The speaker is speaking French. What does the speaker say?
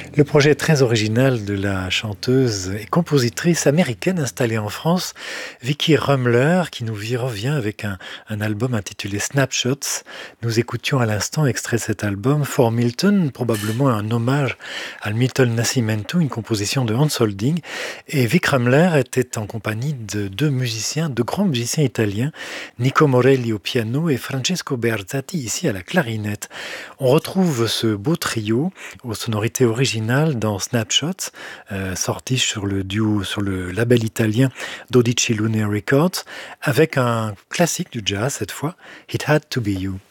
Le projet très original de la chanteuse et compositrice américaine installée en France, Vicky Rumler, qui nous revient avec un album intitulé Snapshots. Nous écoutions à l'instant, extrait de cet album, For Milton, probablement un hommage à Milton Nascimento, une composition de Hans Holding. Et Vic Rumler était en compagnie de deux musiciens, de grands musiciens italiens, Nico Morelli au piano et Francesco Berzatti ici à la clarinette. On retrouve ce beau trio aux sonorités originales dans Snapshots, sorti sur le label italien Dodici Lune Records, avec un classique du jazz cette fois, It Had to Be You.